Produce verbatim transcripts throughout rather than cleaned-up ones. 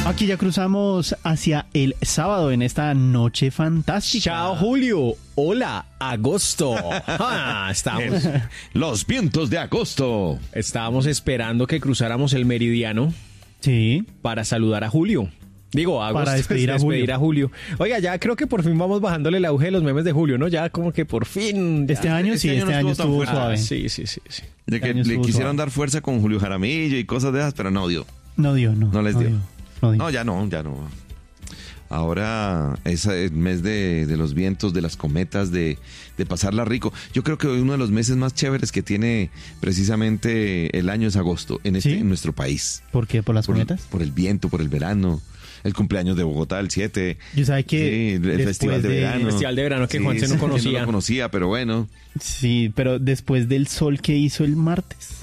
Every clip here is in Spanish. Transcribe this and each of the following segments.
Aquí ya cruzamos hacia el sábado en esta noche fantástica. Chao, Julio. Hola, agosto. Ah, estamos, Los vientos de agosto. estábamos esperando que cruzáramos el meridiano Sí. para saludar a Julio. Digo, a agosto, Para despedir a Julio. a Julio. Oiga, ya creo que por fin vamos bajándole el auge de los memes de Julio, ¿no? Ya como que por fin. ya. Este año este sí, año este no año estuvo tan estuvo fuerte. suave. Ah, sí, sí, sí, sí. De que Este año le estuvo quisieron suave. dar fuerza con Julio Jaramillo y cosas de esas, pero no dio. No dio, no. No les dio. no dio. No, ya no, ya no. Ahora es el mes de, de los vientos, de las cometas, de, de pasarla rico. Yo creo que uno de los meses más chéveres que tiene precisamente el año es agosto en, este, ¿Sí? en nuestro país. ¿Por qué? ¿Por las Por, cometas? por el viento, por el verano. El cumpleaños de Bogotá, el siete. Yo sabe que Sí, el después festival de, de- verano. El festival de verano que Sí, Juanse no sí, conocía. no lo conocía, pero bueno. Sí, pero después del sol que hizo el martes,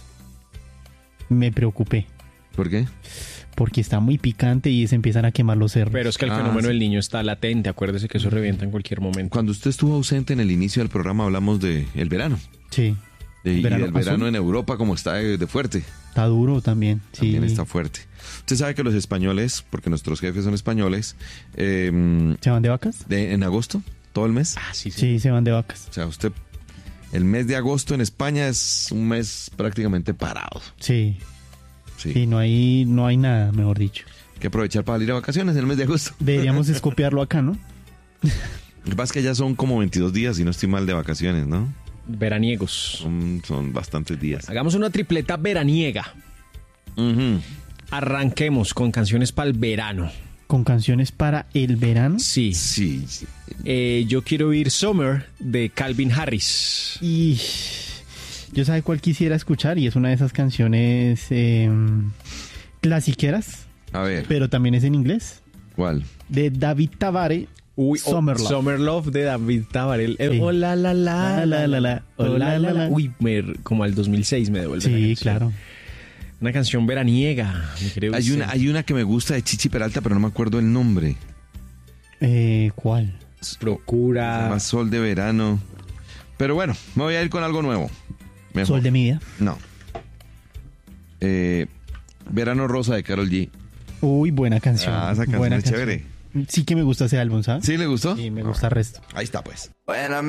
me preocupé. ¿Por qué? Porque está muy picante y se empiezan a quemar los cerros. Pero es que el Ah, fenómeno sí. del niño está latente. Acuérdese que eso revienta en cualquier momento. Cuando usted estuvo ausente en el inicio del programa hablamos de el verano. Sí, De- y Verano el verano azul. en Europa como está de, de fuerte. está duro también. Sí. También está fuerte. Usted sabe que los españoles, porque nuestros jefes son españoles, eh, ¿Se van de vacas? de, en agosto, todo el mes. Ah, sí, sí. Sí, se van de vacas. O sea, usted, el mes de agosto en España es un mes prácticamente parado. Sí, Sí. sí, no hay, no hay nada, mejor dicho. Hay que aprovechar para salir a vacaciones en el mes de agosto. Deberíamos escopiarlo acá, ¿no? Lo que pasa es que ya son como veintidós días, y no estoy mal, de vacaciones, ¿no? Veraniegos. Son, son bastantes días. Hagamos una tripleta veraniega. Ujú. Arranquemos con canciones para el verano. Con canciones para el verano. Sí. Sí, sí. Eh, yo quiero oír Summer de Calvin Harris. Y yo sabe cuál quisiera escuchar y es una de esas canciones eh, clasiqueras, A ver, pero también es en inglés, ¿cuál? de David Tabare. Uy, oh, Summer Love. Summer Love de David Tabarel. Eh, Sí. Oh, la, la, la, La, la, la, la. Oh, la, la, la. la. Uy, me- como al dos mil seis me devuelve la Sí, canción. claro. Una canción veraniega, mi querido Hay una, Vicente. hay una que me gusta de Chichi Peralta, pero no me acuerdo el nombre. Eh, ¿Cuál? Se Procura. llama Sol de Verano. Pero bueno, me voy a ir con algo nuevo. Mejor. Sol de mi vida. No. Eh, Verano Rosa de Karol G. Uy, buena canción. Ah, esa canción buena es chévere. Sí que me gusta ese álbum, ¿sabes? ¿Sí le gustó? Sí, me gusta el resto. Ahí está, pues. When I